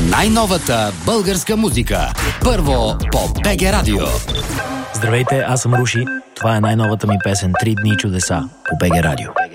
Най-новата българска музика. Първо по БГ Радио. Здравейте, аз съм Руши. Това е най-новата ми песен "Три дни чудеса" по БГ Радио.